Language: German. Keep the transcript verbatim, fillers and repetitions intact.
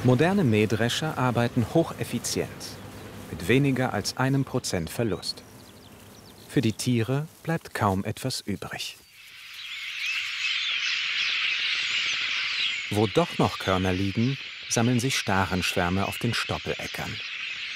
Moderne Mähdrescher arbeiten hocheffizient, mit weniger als einem Prozent Verlust. Für die Tiere bleibt kaum etwas übrig. Wo doch noch Körner liegen, sammeln sich Starenschwärme auf den Stoppeläckern.